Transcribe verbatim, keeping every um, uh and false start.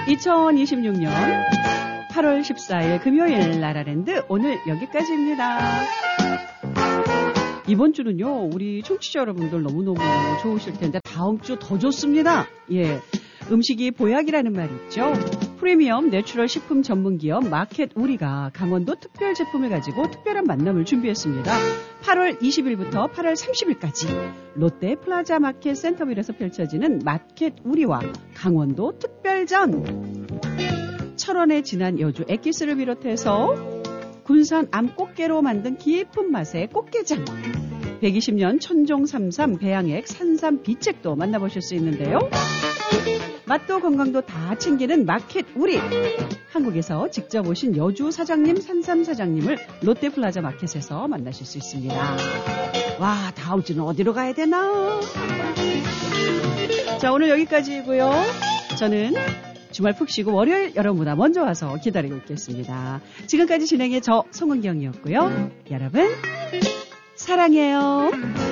이천이십육 년 팔월 십사일 금요일 라라랜드 오늘 여기까지입니다. 이번 주는요, 우리 청취자 여러분들 너무너무 좋으실 텐데 다음 주 더 좋습니다. 예, 음식이 보약이라는 말 있죠. 프리미엄 내추럴 식품 전문 기업 마켓 우리가 강원도 특별 제품을 가지고 특별한 만남을 준비했습니다. 팔월 이십일부터 팔월 삼십일까지 롯데 플라자 마켓 센터빌에서 펼쳐지는 마켓 우리와 강원도 특별전. 철원의 진한 여주 엑기스를 비롯해서 군산 암꽃게로 만든 깊은 맛의 꽃게장, 백이십 년 천종 삼삼 배양액 산삼 비책도 만나보실 수 있는데요. 맛도 건강도 다 챙기는 마켓 우리. 한국에서 직접 오신 여주 사장님, 산삼 사장님을 롯데플라자 마켓에서 만나실 수 있습니다. 와, 다음 주는 어디로 가야 되나? 자, 오늘 여기까지고요. 저는 주말 푹 쉬고 월요일 여러분보다 먼저 와서 기다리고 있겠습니다. 지금까지 진행의 저 송은경이었고요. 여러분 사랑해요.